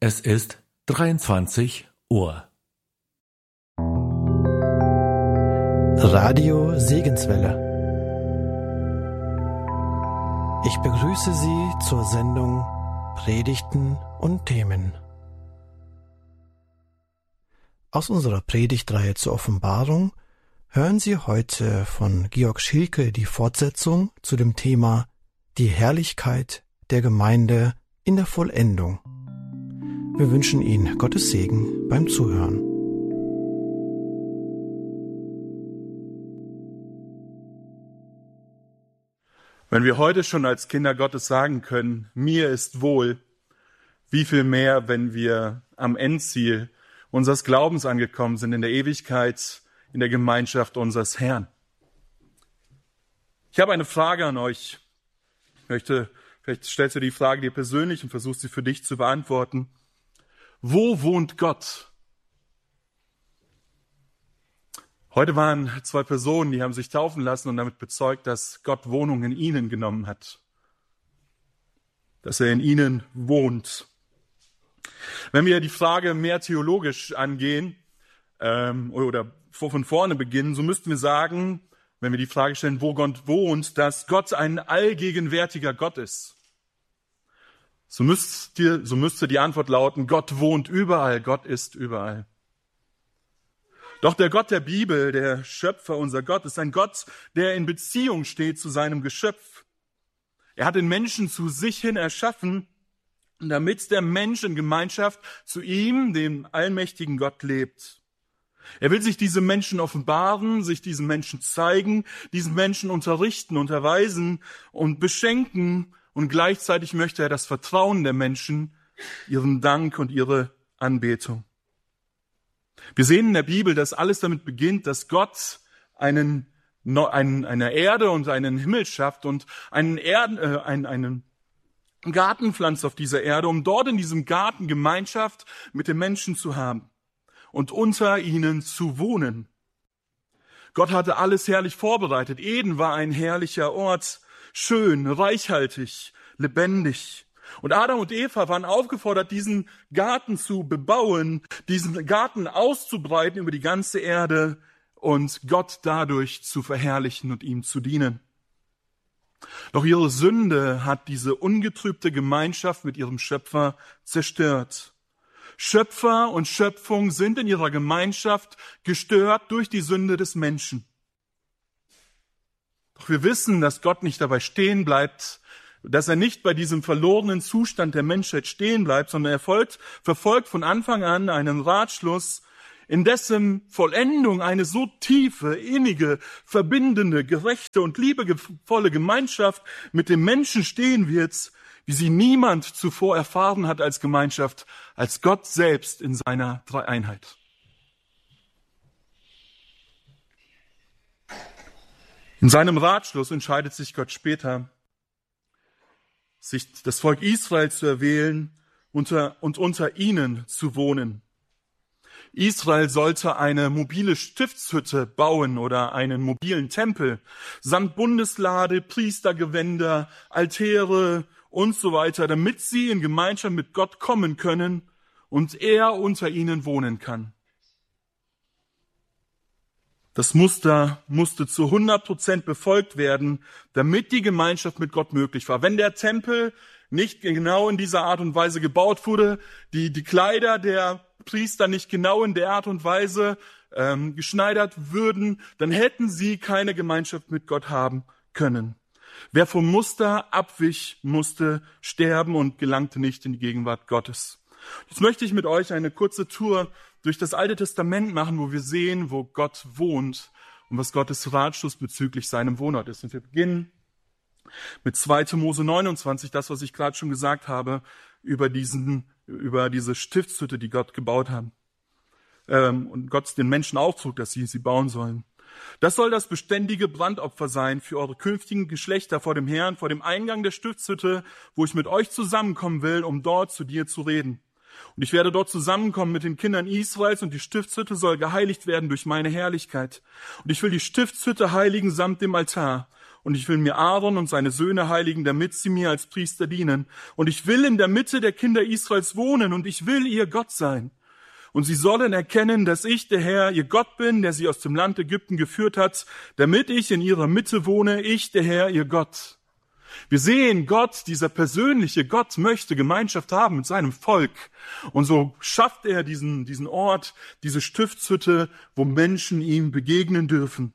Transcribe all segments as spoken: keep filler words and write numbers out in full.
Es ist dreiundzwanzig Uhr. Radio Segenswelle. Ich begrüße Sie zur Sendung Predigten und Themen. Aus unserer Predigtreihe zur Offenbarung hören Sie heute von Georg Schielke die Fortsetzung zu dem Thema Die Herrlichkeit der Gemeinde in der Vollendung. Wir wünschen Ihnen Gottes Segen beim Zuhören. Wenn wir heute schon als Kinder Gottes sagen können, mir ist wohl, wie viel mehr, wenn wir am Endziel unseres Glaubens angekommen sind, in der Ewigkeit, in der Gemeinschaft unseres Herrn. Ich habe eine Frage an euch. Ich möchte, vielleicht stellst du die Frage dir persönlich und versuchst sie für dich zu beantworten. Wo wohnt Gott? Heute waren zwei Personen, die haben sich taufen lassen und damit bezeugt, dass Gott Wohnung in ihnen genommen hat. Dass er in ihnen wohnt. Wenn wir die Frage mehr theologisch angehen ähm, oder von vorne beginnen, so müssten wir sagen, wenn wir die Frage stellen, wo Gott wohnt, dass Gott ein allgegenwärtiger Gott ist. So müsste, so müsste die Antwort lauten, Gott wohnt überall, Gott ist überall. Doch der Gott der Bibel, der Schöpfer, unser Gott, ist ein Gott, der in Beziehung steht zu seinem Geschöpf. Er hat den Menschen zu sich hin erschaffen, damit der Mensch in Gemeinschaft zu ihm, dem allmächtigen Gott, lebt. Er will sich diese Menschen offenbaren, sich diesen Menschen zeigen, diesen Menschen unterrichten, unterweisen und beschenken. Und gleichzeitig möchte er das Vertrauen der Menschen, ihren Dank und ihre Anbetung. Wir sehen in der Bibel, dass alles damit beginnt, dass Gott einen, einen, eine Erde und einen Himmel schafft und einen, Erden, äh, einen, einen Garten pflanzt auf dieser Erde, um dort in diesem Garten Gemeinschaft mit den Menschen zu haben und unter ihnen zu wohnen. Gott hatte alles herrlich vorbereitet. Eden war ein herrlicher Ort, schön, reichhaltig, lebendig. Und Adam und Eva waren aufgefordert, diesen Garten zu bebauen, diesen Garten auszubreiten über die ganze Erde und Gott dadurch zu verherrlichen und ihm zu dienen. Doch ihre Sünde hat diese ungetrübte Gemeinschaft mit ihrem Schöpfer zerstört. Schöpfer und Schöpfung sind in ihrer Gemeinschaft gestört durch die Sünde des Menschen. Doch wir wissen, dass Gott nicht dabei stehen bleibt, dass er nicht bei diesem verlorenen Zustand der Menschheit stehen bleibt, sondern er folgt, verfolgt von Anfang an einen Ratschluss, in dessen Vollendung eine so tiefe, innige, verbindende, gerechte und liebevolle Gemeinschaft mit dem Menschen stehen wird, wie sie niemand zuvor erfahren hat als Gemeinschaft, als Gott selbst in seiner Dreieinheit. In seinem Ratschluss entscheidet sich Gott später, sich das Volk Israel zu erwählen unter, und unter ihnen zu wohnen. Israel sollte eine mobile Stiftshütte bauen oder einen mobilen Tempel, samt Bundeslade, Priestergewänder, Altäre und so weiter, damit sie in Gemeinschaft mit Gott kommen können und er unter ihnen wohnen kann. Das Muster musste zu hundert Prozent befolgt werden, damit die Gemeinschaft mit Gott möglich war. Wenn der Tempel nicht genau in dieser Art und Weise gebaut wurde, die, die Kleider der Priester nicht genau in der Art und Weise ähm, geschneidert würden, dann hätten sie keine Gemeinschaft mit Gott haben können. Wer vom Muster abwich, musste sterben und gelangte nicht in die Gegenwart Gottes. Jetzt möchte ich mit euch eine kurze Tour durch das Alte Testament machen, wo wir sehen, wo Gott wohnt und was Gottes Ratschluss bezüglich seinem Wohnort ist. Und wir beginnen mit zweiter Mose neunundzwanzig, das, was ich gerade schon gesagt habe, über diesen, über diese Stiftshütte, die Gott gebaut hat. Ähm, und Gott den Menschen auftrug, dass sie sie bauen sollen. Das soll das beständige Brandopfer sein für eure künftigen Geschlechter vor dem Herrn, vor dem Eingang der Stiftshütte, wo ich mit euch zusammenkommen will, um dort zu dir zu reden. Und ich werde dort zusammenkommen mit den Kindern Israels und die Stiftshütte soll geheiligt werden durch meine Herrlichkeit. Und ich will die Stiftshütte heiligen samt dem Altar. Und ich will mir Aaron und seine Söhne heiligen, damit sie mir als Priester dienen. Und ich will in der Mitte der Kinder Israels wohnen und ich will ihr Gott sein. Und sie sollen erkennen, dass ich, der Herr, ihr Gott bin, der sie aus dem Land Ägypten geführt hat, damit ich in ihrer Mitte wohne, ich, der Herr, ihr Gott. Wir sehen, Gott, dieser persönliche Gott, möchte Gemeinschaft haben mit seinem Volk. Und so schafft er diesen, diesen Ort, diese Stiftshütte, wo Menschen ihm begegnen dürfen.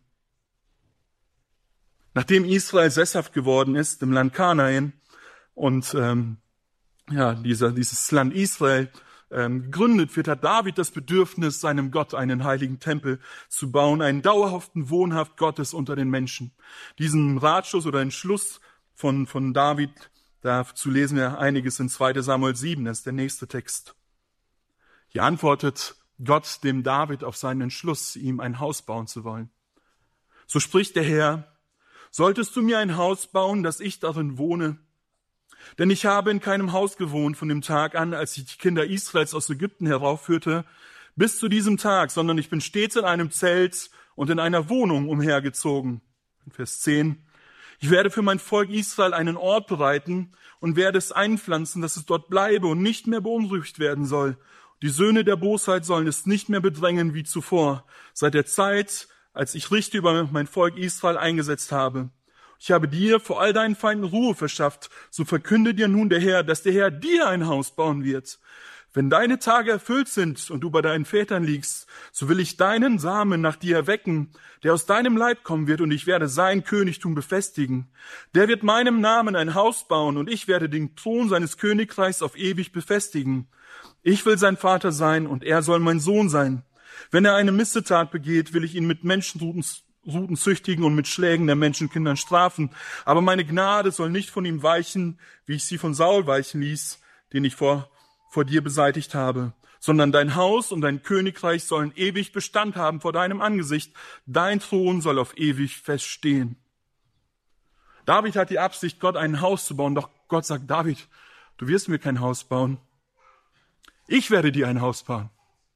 Nachdem Israel sesshaft geworden ist im Land Kanaan und ähm, ja dieser, dieses Land Israel ähm, gegründet wird, hat David das Bedürfnis, seinem Gott einen heiligen Tempel zu bauen, einen dauerhaften Wohnhaft Gottes unter den Menschen. Diesen Ratschluss oder Entschluss von, von David, dazu lesen wir einiges in zweiter Samuel sieben, das ist der nächste Text. Hier antwortet Gott dem David auf seinen Entschluss, ihm ein Haus bauen zu wollen. So spricht der Herr: Solltest du mir ein Haus bauen, dass ich darin wohne? Denn ich habe in keinem Haus gewohnt von dem Tag an, als ich die Kinder Israels aus Ägypten heraufführte, bis zu diesem Tag, sondern ich bin stets in einem Zelt und in einer Wohnung umhergezogen. Vers zehn. Ich werde für mein Volk Israel einen Ort bereiten und werde es einpflanzen, dass es dort bleibe und nicht mehr beunruhigt werden soll. Die Söhne der Bosheit sollen es nicht mehr bedrängen wie zuvor, seit der Zeit, als ich Richter über mein Volk Israel eingesetzt habe. Ich habe dir vor all deinen Feinden Ruhe verschafft. So verkünde dir nun der Herr, dass der Herr dir ein Haus bauen wird. Wenn deine Tage erfüllt sind und du bei deinen Vätern liegst, so will ich deinen Samen nach dir erwecken, der aus deinem Leib kommen wird, und ich werde sein Königtum befestigen. Der wird meinem Namen ein Haus bauen, und ich werde den Thron seines Königreichs auf ewig befestigen. Ich will sein Vater sein, und er soll mein Sohn sein. Wenn er eine Missetat begeht, will ich ihn mit Menschenruten züchtigen und mit Schlägen der Menschenkindern strafen. Aber meine Gnade soll nicht von ihm weichen, wie ich sie von Saul weichen ließ, den ich vor, vor dir beseitigt habe. Sondern dein Haus und dein Königreich sollen ewig Bestand haben vor deinem Angesicht. Dein Thron soll auf ewig feststehen. David hat die Absicht, Gott ein Haus zu bauen. Doch Gott sagt: David, du wirst mir kein Haus bauen. Ich werde dir ein Haus bauen.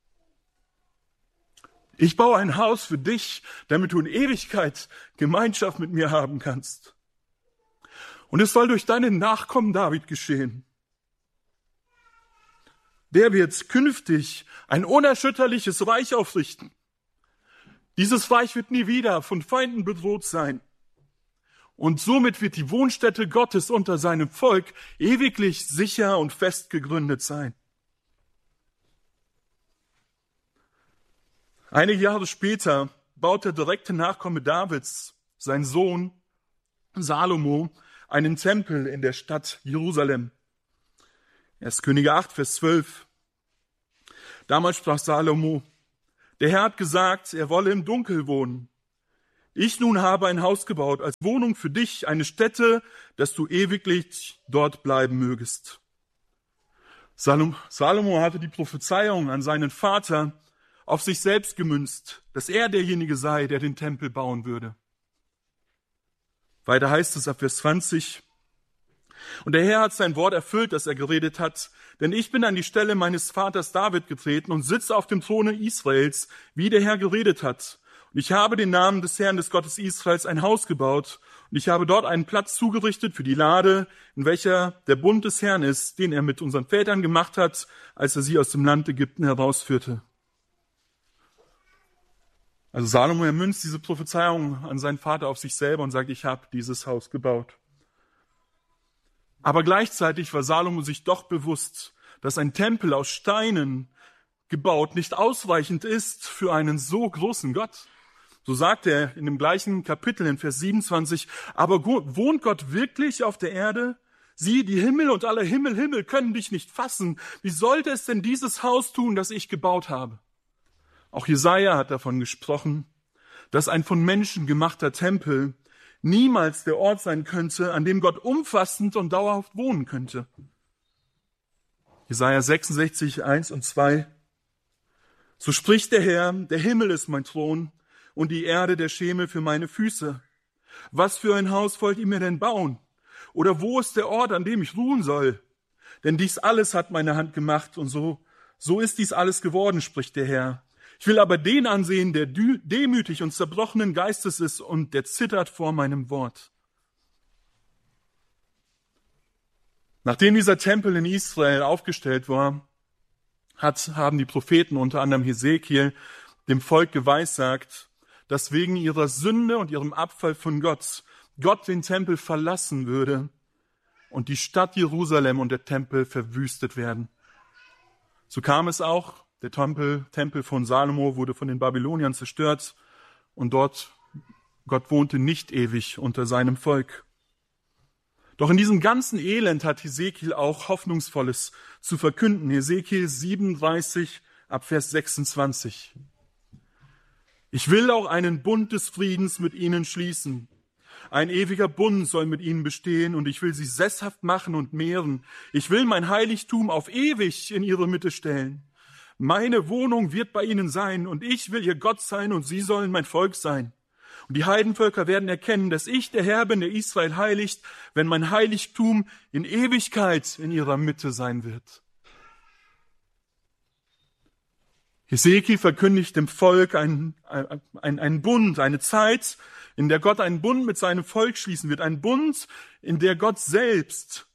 Ich baue ein Haus für dich, damit du in Ewigkeit Gemeinschaft mit mir haben kannst. Und es soll durch deinen Nachkommen David geschehen. Der wird künftig ein unerschütterliches Reich aufrichten. Dieses Reich wird nie wieder von Feinden bedroht sein. Und somit wird die Wohnstätte Gottes unter seinem Volk ewiglich sicher und fest gegründet sein. Einige Jahre später baut der direkte Nachkomme Davids, sein Sohn Salomo, einen Tempel in der Stadt Jerusalem. erster Könige acht, Vers zwölf. Damals sprach Salomo: Der Herr hat gesagt, er wolle im Dunkel wohnen. Ich nun habe ein Haus gebaut als Wohnung für dich, eine Stätte, dass du ewiglich dort bleiben mögest. Salomo hatte die Prophezeiung an seinen Vater auf sich selbst gemünzt, dass er derjenige sei, der den Tempel bauen würde. Weiter heißt es ab Vers zwanzig: Und der Herr hat sein Wort erfüllt, das er geredet hat, denn ich bin an die Stelle meines Vaters David getreten und sitze auf dem Throne Israels, wie der Herr geredet hat. Und ich habe den Namen des Herrn, des Gottes Israels, ein Haus gebaut, und ich habe dort einen Platz zugerichtet für die Lade, in welcher der Bund des Herrn ist, den er mit unseren Vätern gemacht hat, als er sie aus dem Land Ägypten herausführte. Also Salomo, er münzt diese Prophezeiung an seinen Vater auf sich selber und sagt: Ich habe dieses Haus gebaut. Aber gleichzeitig war Salomo sich doch bewusst, dass ein Tempel aus Steinen gebaut nicht ausreichend ist für einen so großen Gott. So sagt er in dem gleichen Kapitel in Vers siebenundzwanzig: Aber wohnt Gott wirklich auf der Erde? Siehe, die Himmel und alle Himmel, Himmel können dich nicht fassen. Wie sollte es denn dieses Haus tun, das ich gebaut habe? Auch Jesaja hat davon gesprochen, dass ein von Menschen gemachter Tempel niemals der Ort sein könnte, an dem Gott umfassend und dauerhaft wohnen könnte. Jesaja sechsundsechzig, eins und zwei. So spricht der Herr: Der Himmel ist mein Thron und die Erde der Schemel für meine Füße. Was für ein Haus wollt ihr mir denn bauen? Oder wo ist der Ort, an dem ich ruhen soll? Denn dies alles hat meine Hand gemacht, und so, so ist dies alles geworden, spricht der Herr. Ich will aber den ansehen, der demütig und zerbrochenen Geistes ist und der zittert vor meinem Wort. Nachdem dieser Tempel in Israel aufgestellt war, hat, haben die Propheten, unter anderem Hesekiel, dem Volk geweissagt, dass wegen ihrer Sünde und ihrem Abfall von Gott, Gott den Tempel verlassen würde und die Stadt Jerusalem und der Tempel verwüstet werden. So kam es auch. Der Tempel, Tempel von Salomo wurde von den Babyloniern zerstört und dort, Gott wohnte nicht ewig unter seinem Volk. Doch in diesem ganzen Elend hat Hesekiel auch Hoffnungsvolles zu verkünden. Hesekiel siebenunddreißig ab Vers sechsundzwanzig. Ich will auch einen Bund des Friedens mit ihnen schließen. Ein ewiger Bund soll mit ihnen bestehen und ich will sie sesshaft machen und mehren. Ich will mein Heiligtum auf ewig in ihre Mitte stellen. Meine Wohnung wird bei ihnen sein und ich will ihr Gott sein und sie sollen mein Volk sein. Und die Heidenvölker werden erkennen, dass ich der Herr bin, der Israel heiligt, wenn mein Heiligtum in Ewigkeit in ihrer Mitte sein wird. Hesekiel verkündigt dem Volk einen, einen, einen Bund, eine Zeit, in der Gott einen Bund mit seinem Volk schließen wird. Ein Bund, in der Gott selbst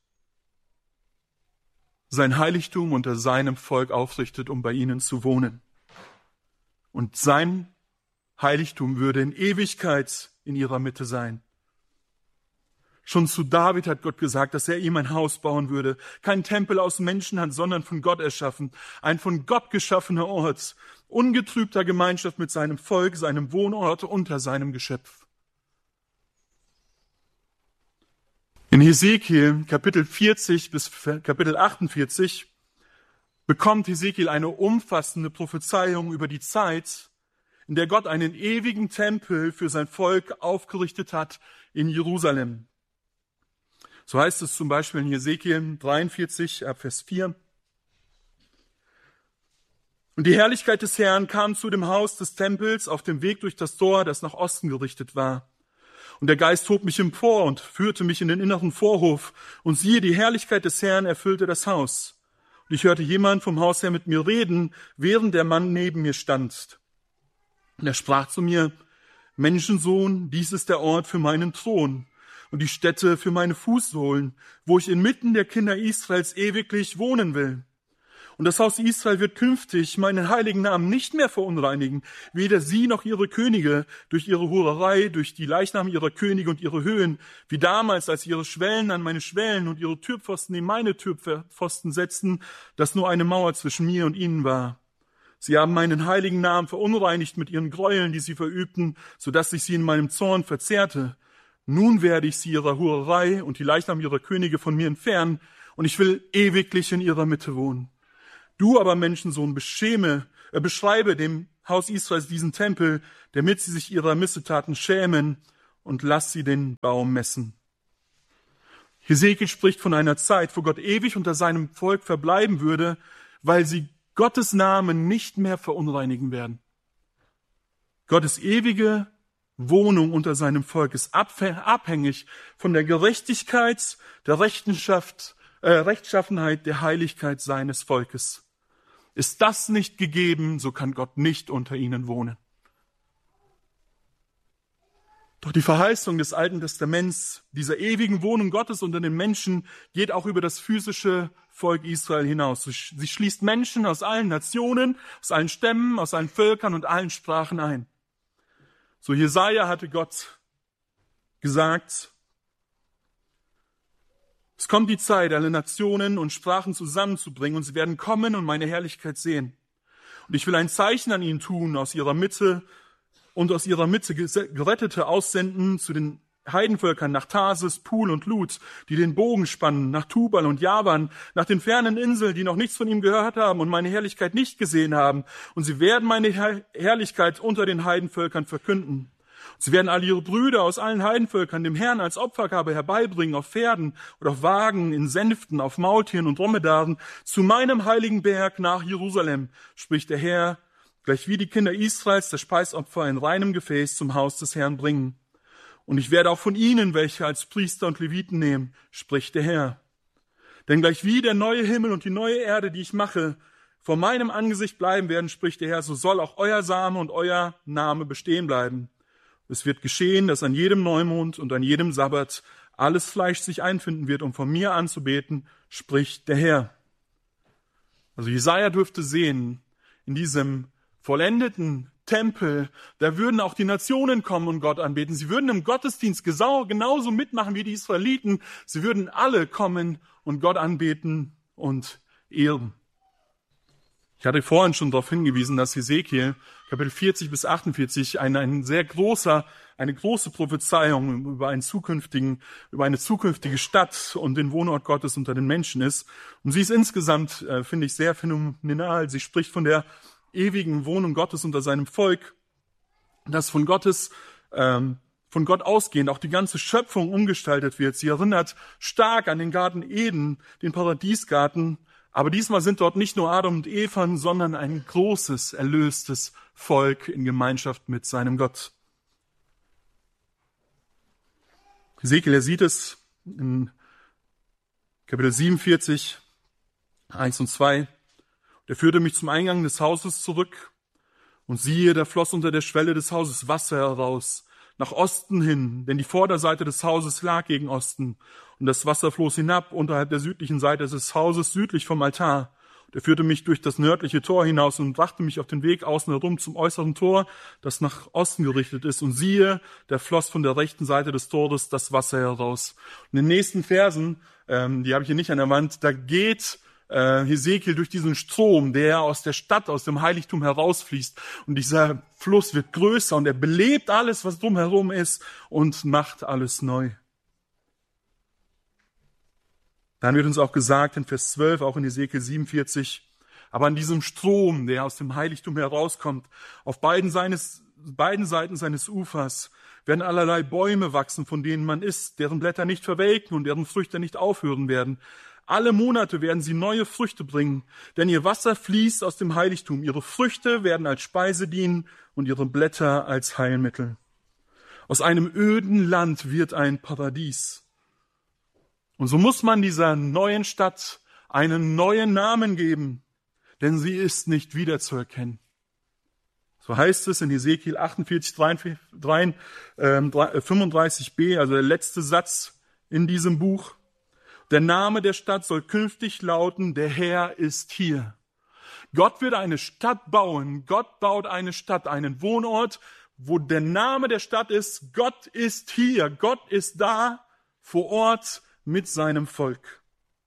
sein Heiligtum unter seinem Volk aufrichtet, um bei ihnen zu wohnen. Und sein Heiligtum würde in Ewigkeit in ihrer Mitte sein. Schon zu David hat Gott gesagt, dass er ihm ein Haus bauen würde. Kein Tempel aus Menschenhand, sondern von Gott erschaffen. Ein von Gott geschaffener Ort, ungetrübter Gemeinschaft mit seinem Volk, seinem Wohnort unter seinem Geschöpf. In Hesekiel Kapitel vierzig bis Kapitel achtundvierzig bekommt Hesekiel eine umfassende Prophezeiung über die Zeit, in der Gott einen ewigen Tempel für sein Volk aufgerichtet hat in Jerusalem. So heißt es zum Beispiel in Hesekiel dreiundvierzig, ab Vers vier. Und die Herrlichkeit des Herrn kam zu dem Haus des Tempels auf dem Weg durch das Tor, das nach Osten gerichtet war. Und der Geist hob mich empor und führte mich in den inneren Vorhof. Und siehe, die Herrlichkeit des Herrn erfüllte das Haus. Und ich hörte jemand vom Haus her mit mir reden, während der Mann neben mir stand. Und er sprach zu mir, Menschensohn, dies ist der Ort für meinen Thron und die Stätte für meine Fußsohlen, wo ich inmitten der Kinder Israels ewiglich wohnen will. Und das Haus Israel wird künftig meinen heiligen Namen nicht mehr verunreinigen, weder sie noch ihre Könige durch ihre Hurerei, durch die Leichname ihrer Könige und ihre Höhen, wie damals, als ihre Schwellen an meine Schwellen und ihre Türpfosten in meine Türpfosten setzten, dass nur eine Mauer zwischen mir und ihnen war. Sie haben meinen heiligen Namen verunreinigt mit ihren Gräueln, die sie verübten, so dass ich sie in meinem Zorn verzehrte. Nun werde ich sie ihrer Hurerei und die Leichnam ihrer Könige von mir entfernen, und ich will ewiglich in ihrer Mitte wohnen. Du aber, Menschensohn, beschäme, äh, beschreibe dem Haus Israels diesen Tempel, damit sie sich ihrer Missetaten schämen, und lass sie den Baum messen. Hesekiel spricht von einer Zeit, wo Gott ewig unter seinem Volk verbleiben würde, weil sie Gottes Namen nicht mehr verunreinigen werden. Gottes ewige Wohnung unter seinem Volk ist abhängig von der Gerechtigkeit, der Rechenschaft, äh, Rechtschaffenheit, der Heiligkeit seines Volkes. Ist das nicht gegeben, so kann Gott nicht unter ihnen wohnen. Doch die Verheißung des Alten Testaments, dieser ewigen Wohnung Gottes unter den Menschen, geht auch über das physische Volk Israel hinaus. Sie schließt Menschen aus allen Nationen, aus allen Stämmen, aus allen Völkern und allen Sprachen ein. So Jesaja hatte Gott gesagt, es kommt die Zeit, alle Nationen und Sprachen zusammenzubringen, und sie werden kommen und meine Herrlichkeit sehen. Und ich will ein Zeichen an ihnen tun, aus ihrer Mitte und aus ihrer Mitte Gerettete aussenden zu den Heidenvölkern nach Tarsis, Pul und Lut, die den Bogen spannen, nach Tubal und Javan, nach den fernen Inseln, die noch nichts von ihm gehört haben und meine Herrlichkeit nicht gesehen haben. Und sie werden meine Herrlichkeit unter den Heidenvölkern verkünden. Sie werden alle ihre Brüder aus allen Heidenvölkern dem Herrn als Opfergabe herbeibringen, auf Pferden oder auf Wagen, in Sänften, auf Maultieren und Dromedaren, zu meinem heiligen Berg nach Jerusalem, spricht der Herr, gleich wie die Kinder Israels das Speisopfer in reinem Gefäß zum Haus des Herrn bringen. Und ich werde auch von ihnen welche als Priester und Leviten nehmen, spricht der Herr. Denn gleich wie der neue Himmel und die neue Erde, die ich mache, vor meinem Angesicht bleiben werden, spricht der Herr, so soll auch euer Same und euer Name bestehen bleiben. Es wird geschehen, dass an jedem Neumond und an jedem Sabbat alles Fleisch sich einfinden wird, um von mir anzubeten, spricht der Herr. Also Jesaja dürfte sehen, in diesem vollendeten Tempel, da würden auch die Nationen kommen und Gott anbeten. Sie würden im Gottesdienst genauso mitmachen wie die Israeliten. Sie würden alle kommen und Gott anbeten und ehren. Ich hatte vorhin schon darauf hingewiesen, dass Hesekiel Kapitel vierzig bis achtundvierzig ein, ein sehr großer, eine große Prophezeiung über einen zukünftigen, über eine zukünftige Stadt und den Wohnort Gottes unter den Menschen ist. Und sie ist insgesamt, äh, finde ich, sehr phänomenal. Sie spricht von der ewigen Wohnung Gottes unter seinem Volk, dass von Gottes, ähm, von Gott ausgehend auch die ganze Schöpfung umgestaltet wird. Sie erinnert stark an den Garten Eden, den Paradiesgarten. Aber diesmal sind dort nicht nur Adam und Eva, sondern ein großes, erlöstes Volk in Gemeinschaft mit seinem Gott. Hesekiel, er sieht es in Kapitel siebenundvierzig, eins und zwei. Er führte mich zum Eingang des Hauses zurück und siehe, da floss unter der Schwelle des Hauses Wasser heraus, nach Osten hin, denn die Vorderseite des Hauses lag gegen Osten. Und das Wasser floss hinab unterhalb der südlichen Seite des Hauses, südlich vom Altar. Und er führte mich durch das nördliche Tor hinaus und brachte mich auf den Weg außen herum zum äußeren Tor, das nach Osten gerichtet ist. Und siehe, da floss von der rechten Seite des Tores das Wasser heraus. Und in den nächsten Versen, ähm, die habe ich hier nicht an der Wand, da geht äh, Hesekiel durch diesen Strom, der aus der Stadt, aus dem Heiligtum herausfließt. Und dieser Fluss wird größer und er belebt alles, was drumherum ist und macht alles neu. Dann wird uns auch gesagt in Vers zwölf, auch in Hesekiel siebenundvierzig, aber an diesem Strom, der aus dem Heiligtum herauskommt, auf beiden, seines, beiden Seiten seines Ufers werden allerlei Bäume wachsen, von denen man isst, deren Blätter nicht verwelken und deren Früchte nicht aufhören werden. Alle Monate werden sie neue Früchte bringen, denn ihr Wasser fließt aus dem Heiligtum. Ihre Früchte werden als Speise dienen und ihre Blätter als Heilmittel. Aus einem öden Land wird ein Paradies. Und so muss man dieser neuen Stadt einen neuen Namen geben, denn sie ist nicht wiederzuerkennen. So heißt es in Hesekiel achtundvierzig, fünfunddreißig b, also der letzte Satz in diesem Buch. Der Name der Stadt soll künftig lauten, der Herr ist hier. Gott wird eine Stadt bauen. Gott baut eine Stadt, einen Wohnort, wo der Name der Stadt ist, Gott ist hier. Gott ist da vor Ort mit seinem Volk.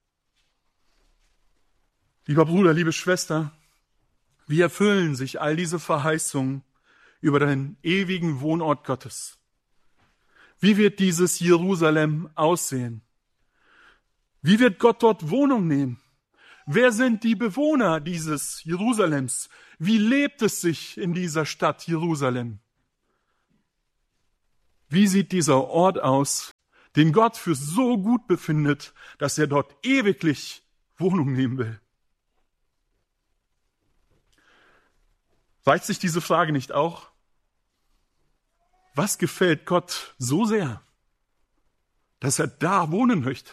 Lieber Bruder, liebe Schwester, wie erfüllen sich all diese Verheißungen über den ewigen Wohnort Gottes? Wie wird dieses Jerusalem aussehen? Wie wird Gott dort Wohnung nehmen? Wer sind die Bewohner dieses Jerusalems? Wie lebt es sich in dieser Stadt Jerusalem? Wie sieht dieser Ort aus, den Gott für so gut befindet, dass er dort ewiglich Wohnung nehmen will? Reizt sich diese Frage nicht auch? Was gefällt Gott so sehr, dass er da wohnen möchte?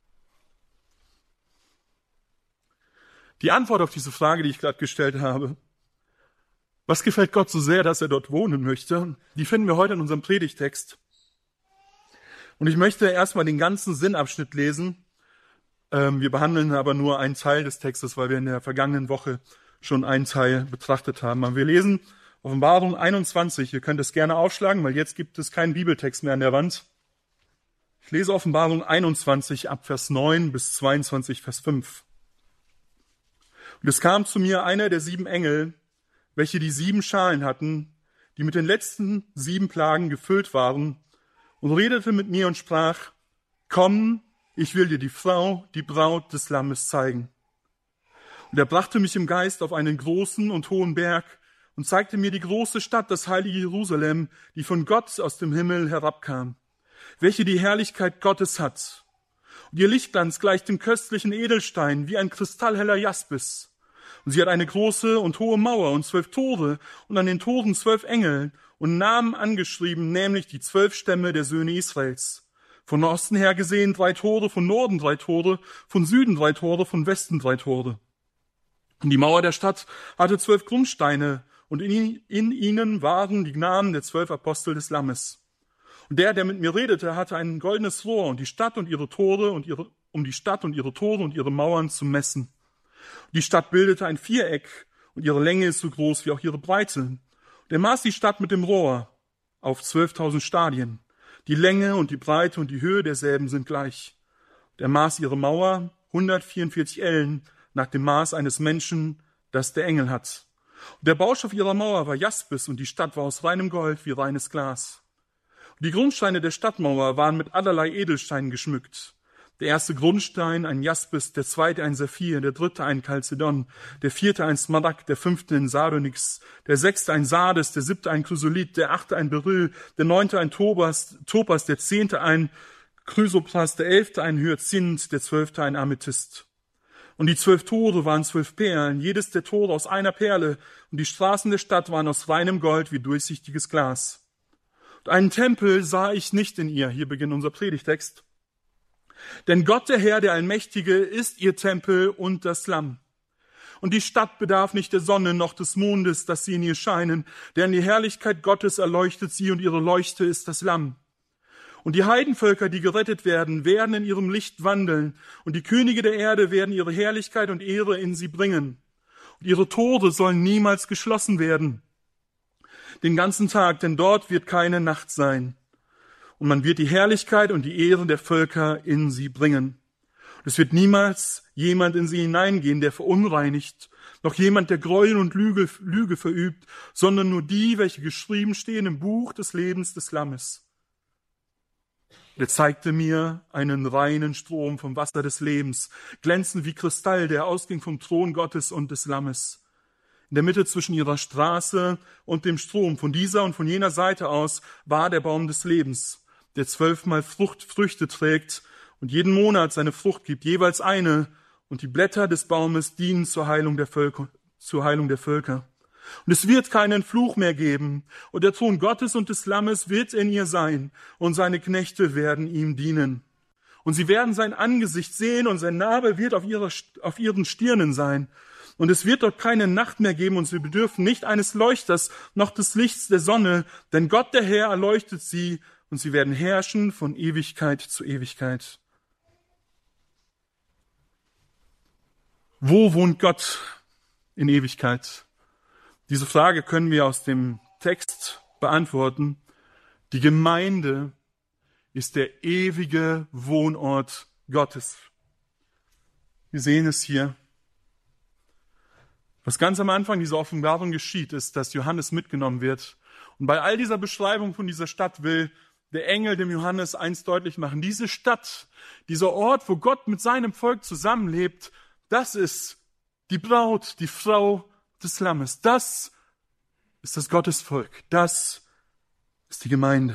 Die Antwort auf diese Frage, die ich gerade gestellt habe, was gefällt Gott so sehr, dass er dort wohnen möchte, die finden wir heute in unserem Predigtext. Und ich möchte erstmal den ganzen Sinnabschnitt lesen. Wir behandeln aber nur einen Teil des Textes, weil wir in der vergangenen Woche schon einen Teil betrachtet haben. Aber wir lesen Offenbarung einundzwanzig. Ihr könnt es gerne aufschlagen, weil jetzt gibt es keinen Bibeltext mehr an der Wand. Ich lese Offenbarung einundzwanzig ab Vers neun bis zweiundzwanzig, Vers fünf. Und es kam zu mir einer der sieben Engel, welche die sieben Schalen hatten, die mit den letzten sieben Plagen gefüllt waren, und redete mit mir und sprach, komm, ich will dir die Frau, die Braut des Lammes zeigen. Und er brachte mich im Geist auf einen großen und hohen Berg und zeigte mir die große Stadt, das heilige Jerusalem, die von Gott aus dem Himmel herabkam, welche die Herrlichkeit Gottes hat. Und ihr Lichtglanz gleicht dem köstlichen Edelstein, wie ein kristallheller Jaspis. Und sie hat eine große und hohe Mauer und zwölf Tore und an den Toren zwölf Engel und Namen angeschrieben, nämlich die zwölf Stämme der Söhne Israels. Von Osten her gesehen drei Tore, von Norden drei Tore, von Süden drei Tore, von Westen drei Tore. Und die Mauer der Stadt hatte zwölf Grundsteine und in, in ihnen waren die Namen der zwölf Apostel des Lammes. Und der, der mit mir redete, hatte ein goldenes Rohr und die Stadt und ihre Tore und ihre, um die Stadt und ihre Tore und ihre Mauern zu messen. Die Stadt bildete ein Viereck und ihre Länge ist so groß wie auch ihre Breite. Und er maß die Stadt mit dem Rohr auf zwölftausend Stadien. Die Länge und die Breite und die Höhe derselben sind gleich. Und er maß ihre Mauer hundertvierundvierzig Ellen nach dem Maß eines Menschen, das der Engel hat. Und der Baustoff ihrer Mauer war Jaspis und die Stadt war aus reinem Gold wie reines Glas. Und die Grundsteine der Stadtmauer waren mit allerlei Edelsteinen geschmückt. Der erste Grundstein ein Jaspis, der zweite ein Saphir, der dritte ein Chalcedon, der vierte ein Smaragd, der fünfte ein Sardonyx, der sechste ein Sardes, der siebte ein Chrysolit, der achte ein Beryl, der neunte ein Topas, Topas, der zehnte ein Chrysopras, der elfte ein Hyazinth, der zwölfte ein Amethyst. Und die zwölf Tore waren zwölf Perlen, jedes der Tore aus einer Perle, und die Straßen der Stadt waren aus reinem Gold wie durchsichtiges Glas. Und einen Tempel sah ich nicht in ihr, hier beginnt unser Predigtext. Denn Gott, der Herr, der Allmächtige, ist ihr Tempel und das Lamm. Und die Stadt bedarf nicht der Sonne noch des Mondes, dass sie in ihr scheinen, denn die Herrlichkeit Gottes erleuchtet sie und ihre Leuchte ist das Lamm. Und die Heidenvölker, die gerettet werden, werden in ihrem Licht wandeln, und die Könige der Erde werden ihre Herrlichkeit und Ehre in sie bringen. Und ihre Tore sollen niemals geschlossen werden, den ganzen Tag, denn dort wird keine Nacht sein. Und man wird die Herrlichkeit und die Ehre der Völker in sie bringen. Und es wird niemals jemand in sie hineingehen, der verunreinigt, noch jemand, der Gräuel und Lüge, Lüge verübt, sondern nur die, welche geschrieben stehen im Buch des Lebens des Lammes. Er zeigte mir einen reinen Strom vom Wasser des Lebens, glänzend wie Kristall, der ausging vom Thron Gottes und des Lammes. In der Mitte zwischen ihrer Straße und dem Strom, von dieser und von jener Seite aus, war der Baum des Lebens, der zwölfmal Frucht, Früchte trägt und jeden Monat seine Frucht gibt, jeweils eine, und die Blätter des Baumes dienen zur Heilung der Völker, zur Heilung der Völker. Und es wird keinen Fluch mehr geben, und der Thron Gottes und des Lammes wird in ihr sein, und seine Knechte werden ihm dienen. Und sie werden sein Angesicht sehen, und sein Name wird auf, ihrer, auf ihren Stirnen sein. Und es wird dort keine Nacht mehr geben, und sie bedürfen nicht eines Leuchters, noch des Lichts der Sonne, denn Gott der Herr erleuchtet sie, und sie werden herrschen von Ewigkeit zu Ewigkeit. Wo wohnt Gott in Ewigkeit? Diese Frage können wir aus dem Text beantworten. Die Gemeinde ist der ewige Wohnort Gottes. Wir sehen es hier. Was ganz am Anfang dieser Offenbarung geschieht, ist, dass Johannes mitgenommen wird. Und bei all dieser Beschreibung von dieser Stadt will der Engel dem Johannes eins deutlich machen. Diese Stadt, dieser Ort, wo Gott mit seinem Volk zusammenlebt, das ist die Braut, die Frau des Lammes. Das ist das Gottesvolk. Das ist die Gemeinde.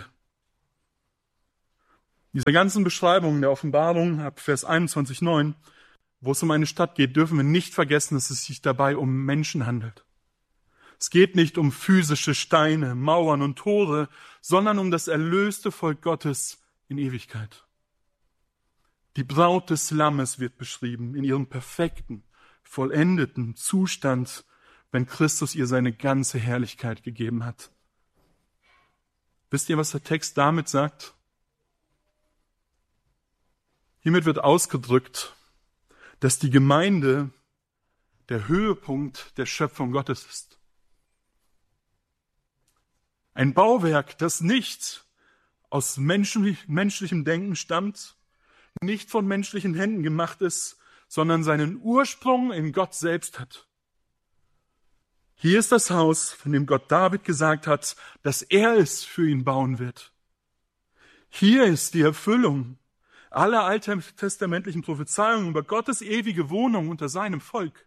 Dieser ganzen Beschreibung der Offenbarung ab Vers einundzwanzig neun, wo es um eine Stadt geht, dürfen wir nicht vergessen, dass es sich dabei um Menschen handelt. Es geht nicht um physische Steine, Mauern und Tore, sondern um das erlöste Volk Gottes in Ewigkeit. Die Braut des Lammes wird beschrieben in ihrem perfekten, vollendeten Zustand, wenn Christus ihr seine ganze Herrlichkeit gegeben hat. Wisst ihr, was der Text damit sagt? Hiermit wird ausgedrückt, dass die Gemeinde der Höhepunkt der Schöpfung Gottes ist. Ein Bauwerk, das nicht aus menschlich, menschlichem Denken stammt, nicht von menschlichen Händen gemacht ist, sondern seinen Ursprung in Gott selbst hat. Hier ist das Haus, von dem Gott David gesagt hat, dass er es für ihn bauen wird. Hier ist die Erfüllung aller alttestamentlichen Prophezeiungen über Gottes ewige Wohnung unter seinem Volk.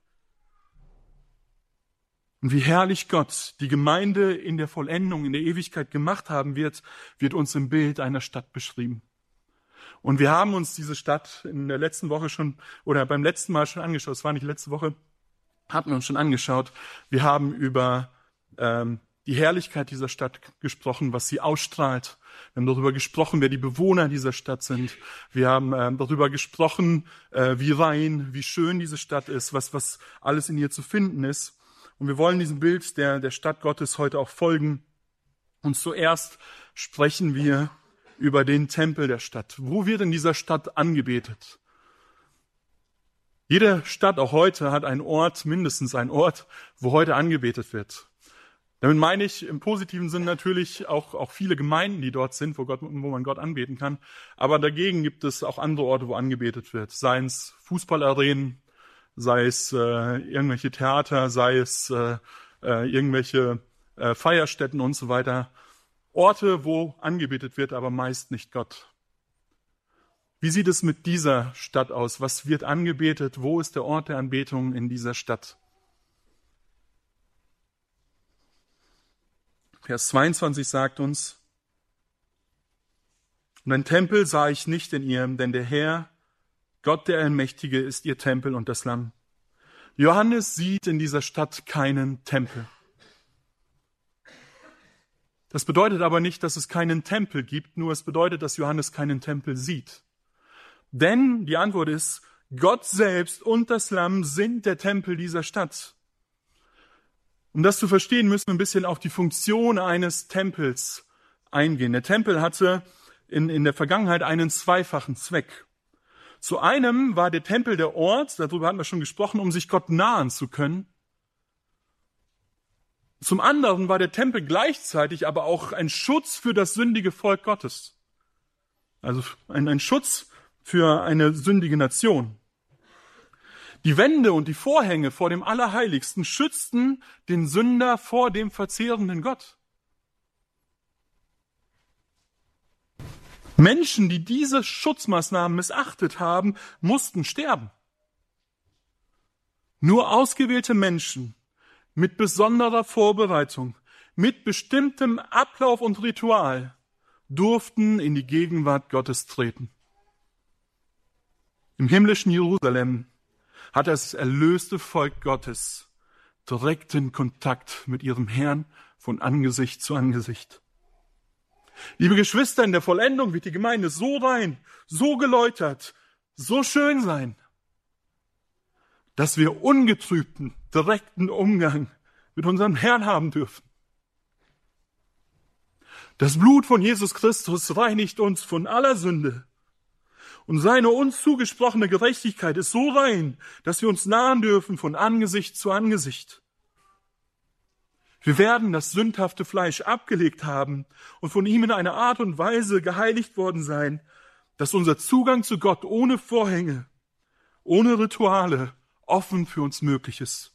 Und wie herrlich Gott die Gemeinde in der Vollendung, in der Ewigkeit gemacht haben wird, wird uns im Bild einer Stadt beschrieben. Und wir haben uns diese Stadt in der letzten Woche schon, oder beim letzten Mal schon angeschaut, es war nicht letzte Woche, hatten wir uns schon angeschaut. Wir haben über ähm, die Herrlichkeit dieser Stadt gesprochen, was sie ausstrahlt. Wir haben darüber gesprochen, wer die Bewohner dieser Stadt sind. Wir haben ähm, darüber gesprochen, äh, wie rein, wie schön diese Stadt ist, was, was alles in ihr zu finden ist. Und wir wollen diesem Bild der, der Stadt Gottes heute auch folgen. Und zuerst sprechen wir über den Tempel der Stadt. Wo wird in dieser Stadt angebetet? Jede Stadt, auch heute, hat einen Ort, mindestens einen Ort, wo heute angebetet wird. Damit meine ich im positiven Sinn natürlich auch, auch viele Gemeinden, die dort sind, wo, Gott, wo man Gott anbeten kann. Aber dagegen gibt es auch andere Orte, wo angebetet wird. Sei es Fußballarenen, sei es äh, irgendwelche Theater, sei es äh, äh, irgendwelche äh, Feierstätten und so weiter. Orte, wo angebetet wird, aber meist nicht Gott. Wie sieht es mit dieser Stadt aus? Was wird angebetet? Wo ist der Ort der Anbetung in dieser Stadt? Vers zweiundzwanzig sagt uns, und ein Tempel sah ich nicht in ihr, denn der Herr, Gott der Allmächtige, ist ihr Tempel und das Lamm. Johannes sieht in dieser Stadt keinen Tempel. Das bedeutet aber nicht, dass es keinen Tempel gibt, nur es bedeutet, dass Johannes keinen Tempel sieht. Denn die Antwort ist, Gott selbst und das Lamm sind der Tempel dieser Stadt. Um das zu verstehen, müssen wir ein bisschen auf die Funktion eines Tempels eingehen. Der Tempel hatte in, in der Vergangenheit einen zweifachen Zweck. Zu einem war der Tempel der Ort, darüber hatten wir schon gesprochen, um sich Gott nahen zu können. Zum anderen war der Tempel gleichzeitig aber auch ein Schutz für das sündige Volk Gottes. Also ein, ein Schutz für eine sündige Nation. Die Wände und die Vorhänge vor dem Allerheiligsten schützten den Sünder vor dem verzehrenden Gott. Menschen, die diese Schutzmaßnahmen missachtet haben, mussten sterben. Nur ausgewählte Menschen mit besonderer Vorbereitung, mit bestimmtem Ablauf und Ritual durften in die Gegenwart Gottes treten. Im himmlischen Jerusalem hat das erlöste Volk Gottes direkten Kontakt mit ihrem Herrn von Angesicht zu Angesicht. Liebe Geschwister, in der Vollendung wird die Gemeinde so rein, so geläutert, so schön sein, dass wir ungetrübten, direkten Umgang mit unserem Herrn haben dürfen. Das Blut von Jesus Christus reinigt uns von aller Sünde. Und seine uns zugesprochene Gerechtigkeit ist so rein, dass wir uns nahen dürfen von Angesicht zu Angesicht. Wir werden das sündhafte Fleisch abgelegt haben und von ihm in einer Art und Weise geheiligt worden sein, dass unser Zugang zu Gott ohne Vorhänge, ohne Rituale offen für uns möglich ist.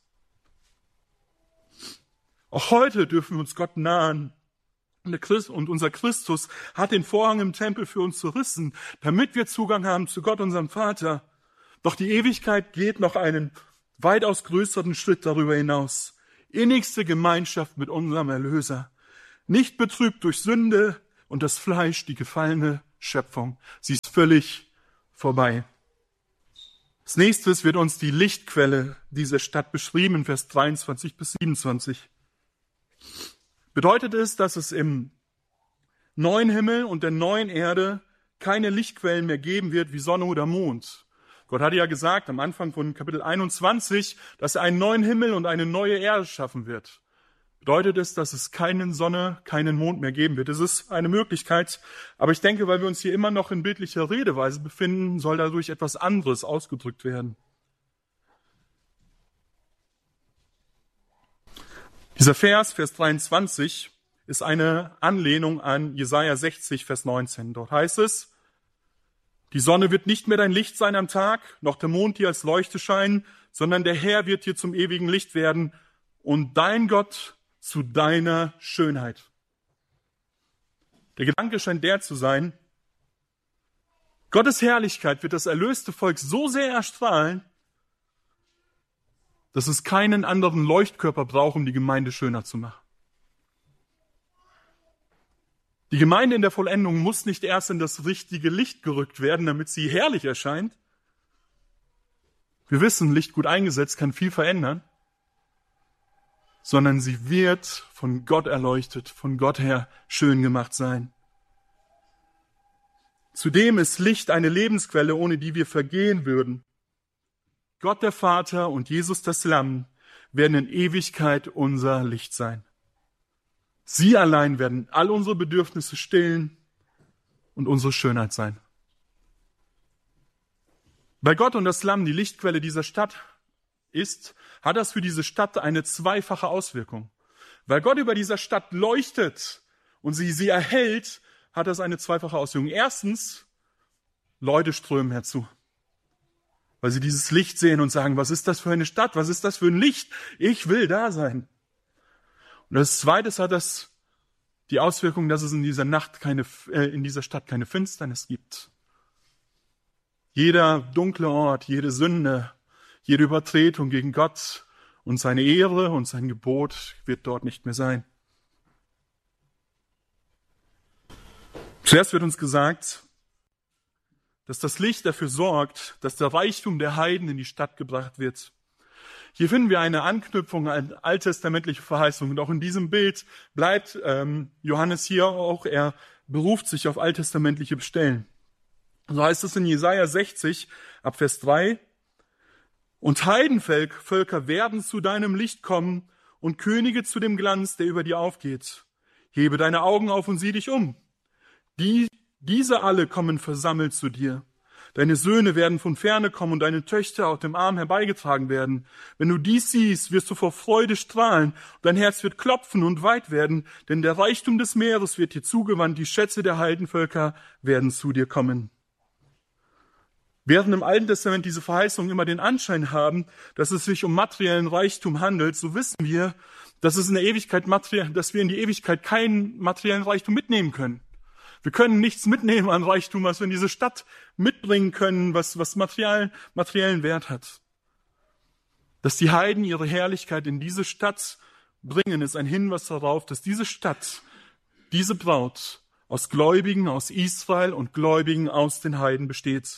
Auch heute dürfen wir uns Gott nahen. Und unser Christus hat den Vorhang im Tempel für uns zerrissen, damit wir Zugang haben zu Gott, unserem Vater. Doch die Ewigkeit geht noch einen weitaus größeren Schritt darüber hinaus. Innigste Gemeinschaft mit unserem Erlöser. Nicht betrübt durch Sünde und das Fleisch, die gefallene Schöpfung. Sie ist völlig vorbei. Als nächstes wird uns die Lichtquelle dieser Stadt beschrieben, in Vers dreiundzwanzig bis siebenundzwanzig. Bedeutet es, dass es im neuen Himmel und der neuen Erde keine Lichtquellen mehr geben wird wie Sonne oder Mond. Gott hatte ja gesagt am Anfang von Kapitel einundzwanzig, dass er einen neuen Himmel und eine neue Erde schaffen wird. Bedeutet es, dass es keine Sonne, keinen Mond mehr geben wird. Es ist eine Möglichkeit, aber ich denke, weil wir uns hier immer noch in bildlicher Redeweise befinden, soll dadurch etwas anderes ausgedrückt werden. Dieser Vers, Vers dreiundzwanzig, ist eine Anlehnung an Jesaja sechzig, Vers neunzehn. Dort heißt es, die Sonne wird nicht mehr dein Licht sein am Tag, noch der Mond dir als Leuchte scheinen, sondern der Herr wird dir zum ewigen Licht werden und dein Gott zu deiner Schönheit. Der Gedanke scheint der zu sein, Gottes Herrlichkeit wird das erlöste Volk so sehr erstrahlen, dass es keinen anderen Leuchtkörper braucht, um die Gemeinde schöner zu machen. Die Gemeinde in der Vollendung muss nicht erst in das richtige Licht gerückt werden, damit sie herrlich erscheint. Wir wissen, Licht gut eingesetzt kann viel verändern, sondern sie wird von Gott erleuchtet, von Gott her schön gemacht sein. Zudem ist Licht eine Lebensquelle, ohne die wir vergehen würden. Gott der Vater und Jesus das Lamm werden in Ewigkeit unser Licht sein. Sie allein werden all unsere Bedürfnisse stillen und unsere Schönheit sein. Weil Gott und das Lamm die Lichtquelle dieser Stadt ist, hat das für diese Stadt eine zweifache Auswirkung. Weil Gott über dieser Stadt leuchtet und sie sie erhält, hat das eine zweifache Auswirkung. Erstens, Leute strömen herzu, weil sie dieses Licht sehen und sagen, was ist das für eine Stadt, was ist das für ein Licht? Ich will da sein. Und das Zweite hat das die Auswirkung, dass es in dieser Nacht keine, äh, in dieser Stadt keine Finsternis gibt. Jeder dunkle Ort, jede Sünde, jede Übertretung gegen Gott und seine Ehre und sein Gebot wird dort nicht mehr sein. Zuerst wird uns gesagt, dass das Licht dafür sorgt, dass der Reichtum der Heiden in die Stadt gebracht wird. Hier finden wir eine Anknüpfung an alttestamentliche Verheißungen. Und auch in diesem Bild bleibt ähm, Johannes hier auch, er beruft sich auf alttestamentliche Stellen. So heißt es in Jesaja sechzig, ab Vers drei, und Heidenvölker werden zu deinem Licht kommen und Könige zu dem Glanz, der über dir aufgeht. Hebe deine Augen auf und sieh dich um. Die, diese alle kommen versammelt zu dir. Deine Söhne werden von ferne kommen und deine Töchter auf dem Arm herbeigetragen werden. Wenn du dies siehst, wirst du vor Freude strahlen. Dein Herz wird klopfen und weit werden, denn der Reichtum des Meeres wird dir zugewandt. Die Schätze der Heidenvölker werden zu dir kommen. Während im Alten Testament diese Verheißungen immer den Anschein haben, dass es sich um materiellen Reichtum handelt, so wissen wir, dass es in der Ewigkeit materiell, dass wir in die Ewigkeit keinen materiellen Reichtum mitnehmen können. Wir können nichts mitnehmen an Reichtum, was wir in diese Stadt mitbringen können, was, was materiellen, materiellen Wert hat. Dass die Heiden ihre Herrlichkeit in diese Stadt bringen, ist ein Hinweis darauf, dass diese Stadt, diese Braut aus Gläubigen aus Israel und Gläubigen aus den Heiden besteht.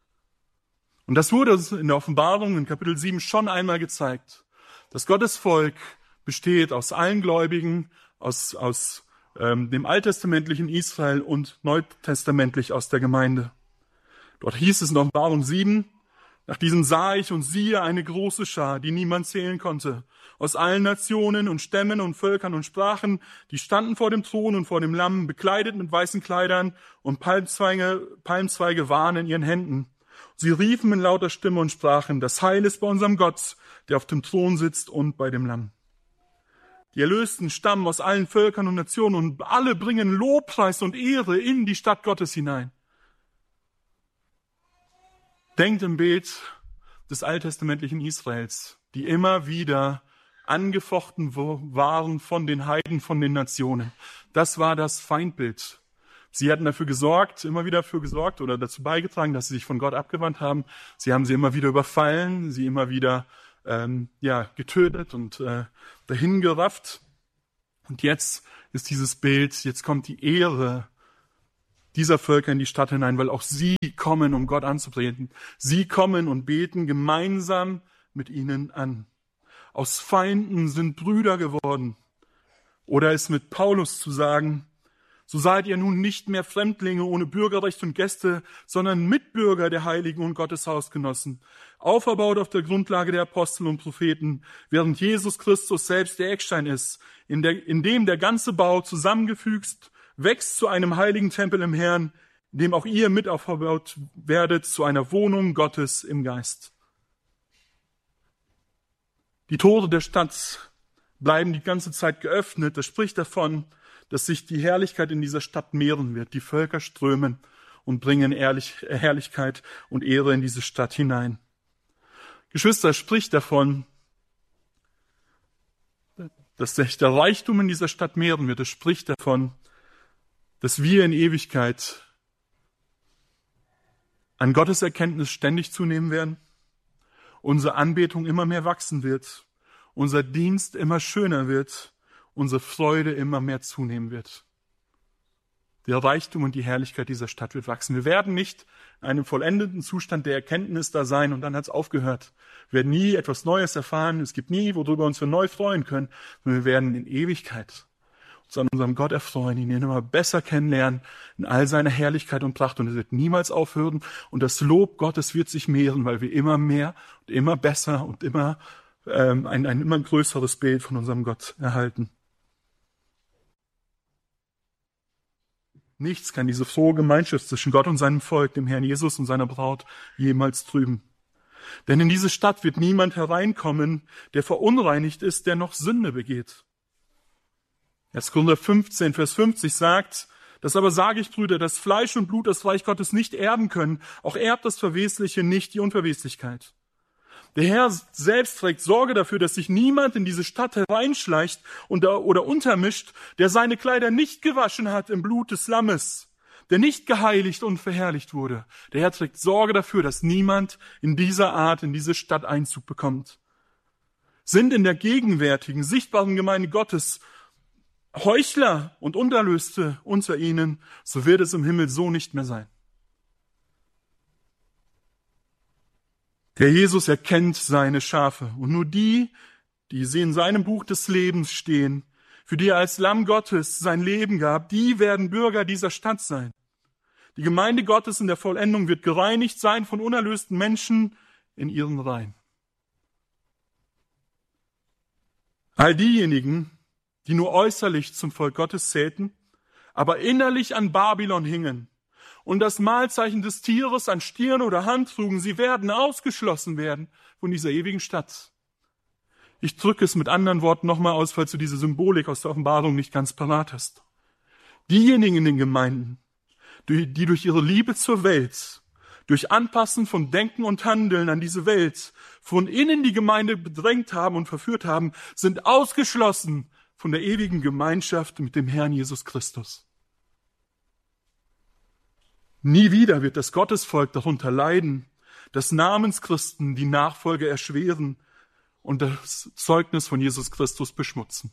Und das wurde in der Offenbarung in Kapitel sieben schon einmal gezeigt, dass Gottes Volk besteht aus allen Gläubigen, aus, aus ähm, dem alttestamentlichen Israel und neutestamentlich aus der Gemeinde. Dort hieß es in Offenbarung sieben, nach diesem sah ich und siehe eine große Schar, die niemand zählen konnte, aus allen Nationen und Stämmen und Völkern und Sprachen, die standen vor dem Thron und vor dem Lamm, bekleidet mit weißen Kleidern und Palmzweige, Palmzweige waren in ihren Händen. Sie riefen in lauter Stimme und sprachen, das Heil ist bei unserem Gott, der auf dem Thron sitzt und bei dem Lamm. Die Erlösten stammen aus allen Völkern und Nationen und alle bringen Lobpreis und Ehre in die Stadt Gottes hinein. Denkt im Bild des alttestamentlichen Israels, die immer wieder angefochten waren von den Heiden, von den Nationen. Das war das Feindbild. Sie hatten dafür gesorgt, immer wieder dafür gesorgt oder dazu beigetragen, dass sie sich von Gott abgewandt haben. Sie haben sie immer wieder überfallen, sie immer wieder ähm, ja getötet und äh, dahin gerafft. Und jetzt ist dieses Bild, jetzt kommt die Ehre dieser Völker in die Stadt hinein, weil auch sie kommen, um Gott anzubeten. Sie kommen und beten gemeinsam mit ihnen an. Aus Feinden sind Brüder geworden. Oder es mit Paulus zu sagen, so seid ihr nun nicht mehr Fremdlinge ohne Bürgerrecht und Gäste, sondern Mitbürger der Heiligen und Gottes Hausgenossen, auferbaut auf der Grundlage der Apostel und Propheten, während Jesus Christus selbst der Eckstein ist, in, der, in dem der ganze Bau zusammengefügt wächst zu einem heiligen Tempel im Herrn, in dem auch ihr mit aufgebaut werdet zu einer Wohnung Gottes im Geist. Die Tore der Stadt bleiben die ganze Zeit geöffnet. Das spricht davon, dass sich die Herrlichkeit in dieser Stadt mehren wird. Die Völker strömen und bringen Ehrlich, Herrlichkeit und Ehre in diese Stadt hinein. Geschwister, es spricht davon, dass sich der Reichtum in dieser Stadt mehren wird. Es spricht davon, dass wir in Ewigkeit an Gottes Erkenntnis ständig zunehmen werden, unsere Anbetung immer mehr wachsen wird, unser Dienst immer schöner wird, unsere Freude immer mehr zunehmen wird. Der Reichtum und die Herrlichkeit dieser Stadt wird wachsen. Wir werden nicht in einem vollendeten Zustand der Erkenntnis da sein und dann hat es aufgehört. Wir werden nie etwas Neues erfahren. Es gibt nie, worüber uns wir neu freuen können. Wir werden in Ewigkeit uns an unserem Gott erfreuen, ihn immer besser kennenlernen, in all seiner Herrlichkeit und Pracht. Und es wird niemals aufhören. Und das Lob Gottes wird sich mehren, weil wir immer mehr und immer besser und immer ähm, ein, ein immer größeres Bild von unserem Gott erhalten. Nichts kann diese frohe Gemeinschaft zwischen Gott und seinem Volk, dem Herrn Jesus und seiner Braut, jemals trüben. Denn in diese Stadt wird niemand hereinkommen, der verunreinigt ist, der noch Sünde begeht. erster Korinther fünfzehn, Vers fünfzig sagt, das aber sage ich, Brüder, dass Fleisch und Blut das Reich Gottes nicht erben können, auch erbt das Verwesliche nicht die Unverweslichkeit. Der Herr selbst trägt Sorge dafür, dass sich niemand in diese Stadt hereinschleicht oder untermischt, der seine Kleider nicht gewaschen hat im Blut des Lammes, der nicht geheiligt und verherrlicht wurde. Der Herr trägt Sorge dafür, dass niemand in dieser Art in diese Stadt Einzug bekommt. Sind in der gegenwärtigen, sichtbaren Gemeinde Gottes Heuchler und Unerlöste unter ihnen, so wird es im Himmel so nicht mehr sein. Der Jesus erkennt seine Schafe und nur die, die sie in seinem Buch des Lebens stehen, für die er als Lamm Gottes sein Leben gab, die werden Bürger dieser Stadt sein. Die Gemeinde Gottes in der Vollendung wird gereinigt sein von unerlösten Menschen in ihren Reihen. All diejenigen, die nur äußerlich zum Volk Gottes zählten, aber innerlich an Babylon hingen und das Mahlzeichen des Tieres an Stirn oder Hand trugen, sie werden ausgeschlossen werden von dieser ewigen Stadt. Ich drücke es mit anderen Worten nochmal aus, falls du diese Symbolik aus der Offenbarung nicht ganz parat hast. Diejenigen in den Gemeinden, die durch ihre Liebe zur Welt, durch Anpassen von Denken und Handeln an diese Welt, von innen die Gemeinde bedrängt haben und verführt haben, sind ausgeschlossen von der ewigen Gemeinschaft mit dem Herrn Jesus Christus. Nie wieder wird das Gottesvolk darunter leiden, dass Namenschristen die Nachfolge erschweren und das Zeugnis von Jesus Christus beschmutzen.